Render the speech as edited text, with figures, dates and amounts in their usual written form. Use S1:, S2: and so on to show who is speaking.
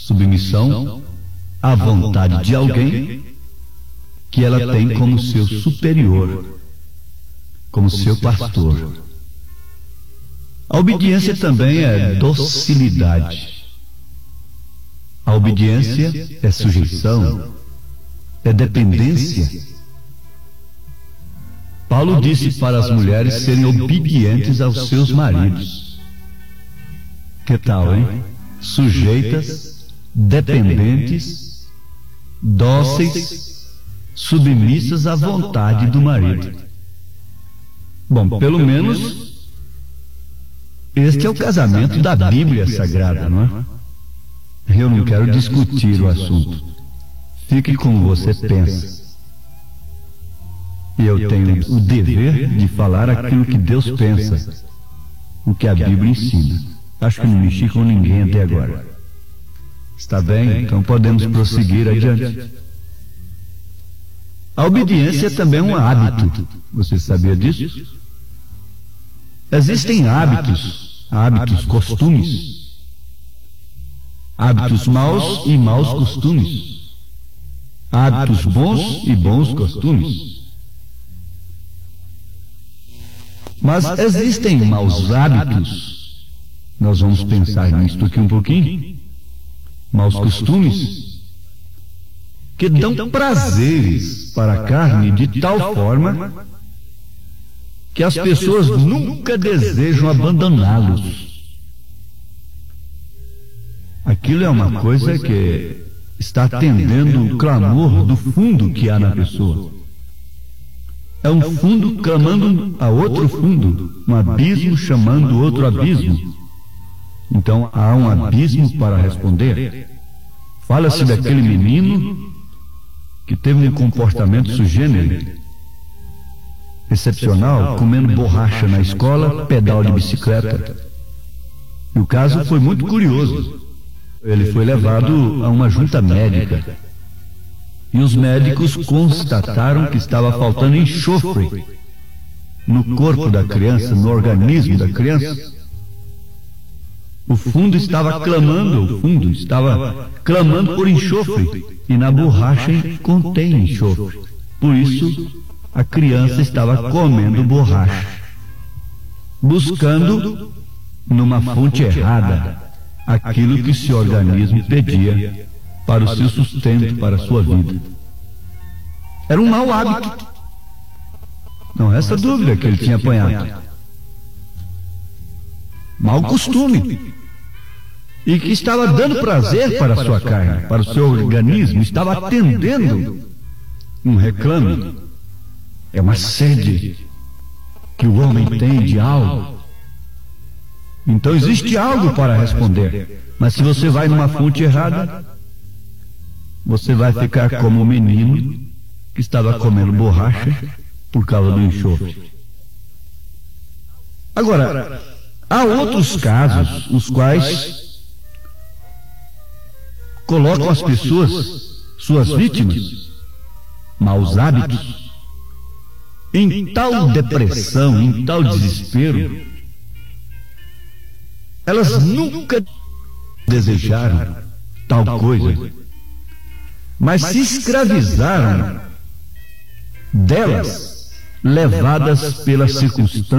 S1: submissão à vontade de alguém que ela tem como seu superior, como seu pastor. A obediência também é docilidade. A obediência é sujeição, é dependência. Paulo disse para as mulheres serem obedientes aos seus maridos. Que tal, hein? Sujeitas, dependentes, dóceis, submissas à vontade do marido. Bom, pelo menos este é o casamento da Bíblia Sagrada, não é? Eu não quero discutir o assunto. Fique como você pensa. E eu tenho o dever de falar aquilo que Deus pensa, o que a Bíblia ensina. Acho que não mexi com ninguém até agora. Está bem? Então podemos prosseguir adiante. A obediência também é um hábito. Você sabia disso? Existem hábitos, costumes. Hábitos maus e maus costumes. Hábitos bons e bons costumes. Mas existem maus hábitos. Nós vamos pensar nisto aqui um pouquinho. Maus costumes que dão prazeres para a carne de tal forma que as pessoas nunca desejam abandoná-los. Aquilo é uma coisa que está atendendo o clamor do fundo que há na pessoa. É um fundo clamando a outro fundo, um abismo chamando outro abismo. Então há um abismo para responder. Fala-se daquele menino que teve um comportamento sugênero, excepcional, comendo borracha na escola, pedal de bicicleta. E o caso foi muito curioso. Ele foi levado a uma junta médica. E os médicos constataram que estava faltando enxofre no corpo da criança, no organismo da criança. O fundo estava clamando por enxofre, e na borracha contém enxofre. Por isso, a criança estava comendo borracha, buscando numa fonte errada aquilo que seu organismo pedia para o seu sustento, para a sua vida. Era um mau hábito. Não resta dúvida que ele tinha apanhado. Mau costume. E que estava dando prazer para a sua carne, para o seu organismo, estava atendendo um reclame. É uma sede que o homem tem de algo. Então existe algo para responder. Mas se você vai numa fonte errada, você vai ficar como o menino que estava comendo borracha por causa do enxofre. Agora, há outros casos, os quais colocam as pessoas, suas vítimas, maus hábitos, em tal depressão, em tal desespero, elas nunca desejaram tal coisa, mas se escravizaram delas, levadas pelas circunstâncias